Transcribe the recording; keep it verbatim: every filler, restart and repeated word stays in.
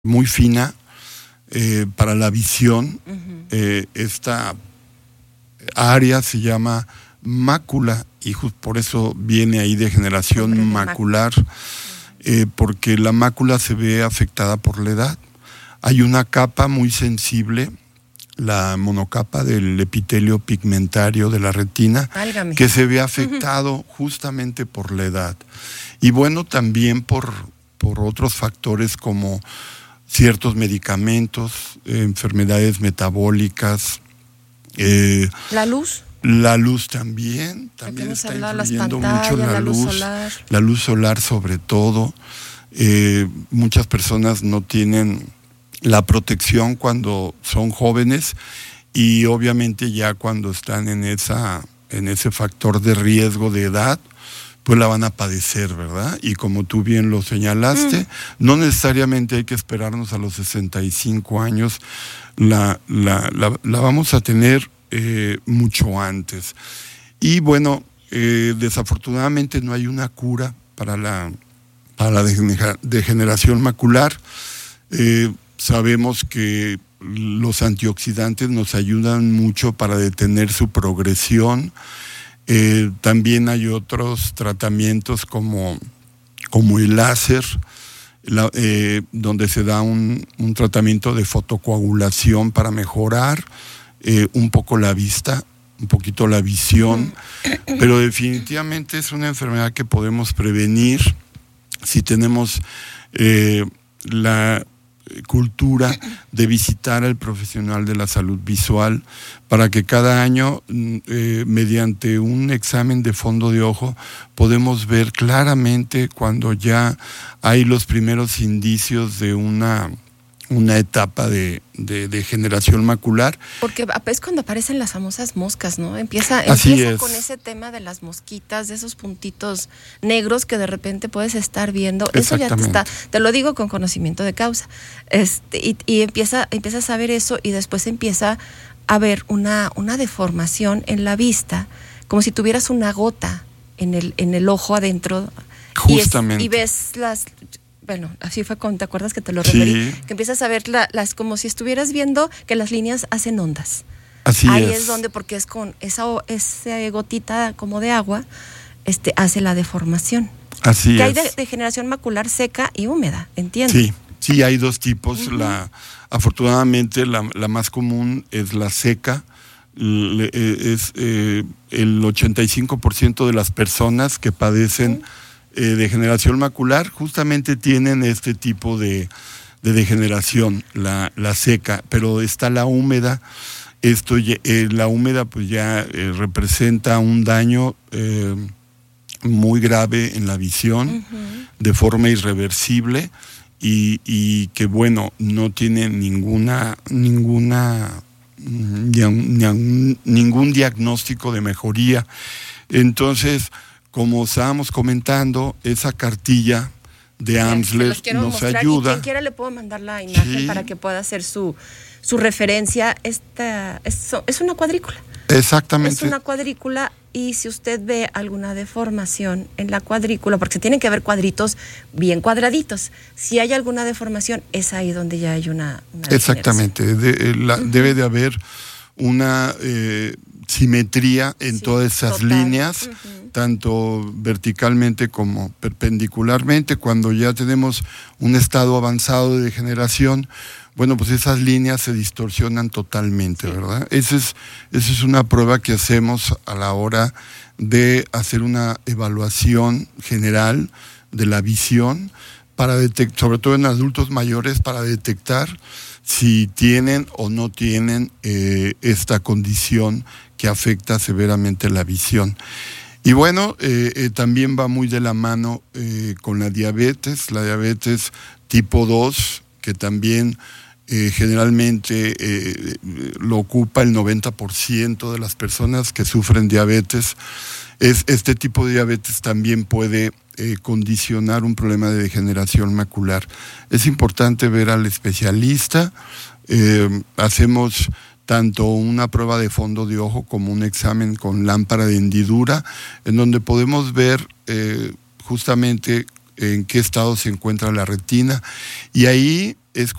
muy fina eh, para la visión. Uh-huh. Eh, esta área se llama mácula y justo por eso viene ahí degeneración de macular, eh, porque la mácula se ve afectada por la edad. Hay una capa muy sensible, la monocapa del epitelio pigmentario de la retina, Válgame. que se ve afectado uh-huh. justamente por la edad. Y bueno, también por, por otros factores como ciertos medicamentos, eh, enfermedades metabólicas. Eh, ¿La luz? La luz también, también está influyendo mucho la, la luz, luz solar. La luz solar sobre todo. Eh, muchas personas no tienen la protección cuando son jóvenes y obviamente ya cuando están en esa, en ese factor de riesgo de edad, pues la van a padecer, ¿verdad? Y como tú bien lo señalaste, mm. no necesariamente hay que esperarnos a los sesenta y cinco años, la, la, la, la vamos a tener eh, mucho antes. Y bueno, eh, desafortunadamente no hay una cura para la, para la degeneración macular. Eh, sabemos que los antioxidantes nos ayudan mucho para detener su progresión. Eh, también hay otros tratamientos como, como el láser, la, eh, donde se da un, un tratamiento de fotocoagulación para mejorar eh, un poco la vista, un poquito la visión, pero definitivamente es una enfermedad que podemos prevenir si tenemos eh, la cultura de visitar al profesional de la salud visual para que cada año eh, mediante un examen de fondo de ojo podemos ver claramente cuando ya hay los primeros indicios de una una etapa de, de, de degeneración macular. Porque es cuando aparecen las famosas moscas, ¿no? Empieza, empieza con ese tema de las mosquitas, de esos puntitos negros que de repente puedes estar viendo. Eso ya te está, te lo digo con conocimiento de causa. Este, y, y empieza, empiezas a ver eso y después empieza a ver una, una deformación en la vista, como si tuvieras una gota en el, en el ojo adentro. Justamente. Y, es, y ves las... Bueno, así fue con, ¿te acuerdas que te lo referí? Sí. Que empiezas a ver la, las como si estuvieras viendo que las líneas hacen ondas. Así Ahí es. Ahí es donde, porque es con esa, esa gotita como de agua, este, hace la deformación. Así que es. hay de, degeneración macular seca y húmeda, ¿entiendes? Sí, sí, hay dos tipos. Uh-huh. La, afortunadamente, la, la más común es la seca. Le, es eh, el ochenta y cinco por ciento de las personas que padecen uh-huh. Eh, degeneración macular justamente tienen este tipo de, de degeneración, la, la seca, pero está la húmeda. Esto eh, la húmeda pues ya eh, representa un daño eh, muy grave en la visión, uh-huh. de forma irreversible y, y que bueno, no tiene ninguna ninguna ningún diagnóstico de mejoría. Entonces, como estábamos comentando, esa cartilla de Amsler nos mostrar, ayuda. Y quien quiera le puedo mandar la imagen sí. para que pueda hacer su, su referencia. Esta es, es una cuadrícula. Exactamente. Es una cuadrícula y si usted ve alguna deformación en la cuadrícula, porque se tienen que ver cuadritos bien cuadraditos, si hay alguna deformación, es ahí donde ya hay una... una Exactamente. De, la, uh-huh. Debe de haber una... Eh, simetría en sí, todas esas total. líneas, uh-huh. tanto verticalmente como perpendicularmente. Cuando ya tenemos un estado avanzado de degeneración, bueno, pues esas líneas se distorsionan totalmente, sí. ¿verdad? Esa es, esa es una prueba que hacemos a la hora de hacer una evaluación general de la visión, para detectar, sobre todo en adultos mayores, para detectar si tienen o no tienen eh, esta condición que afecta severamente la visión. Y bueno, eh, eh, también va muy de la mano eh, con la diabetes, la diabetes tipo dos, que también eh, generalmente eh, lo ocupa el noventa por ciento de las personas que sufren diabetes. Es, este tipo de diabetes también puede eh, condicionar un problema de degeneración macular. Es importante ver al especialista. Eh, hacemos tanto una prueba de fondo de ojo como un examen con lámpara de hendidura, en donde podemos ver eh, justamente en qué estado se encuentra la retina, y ahí es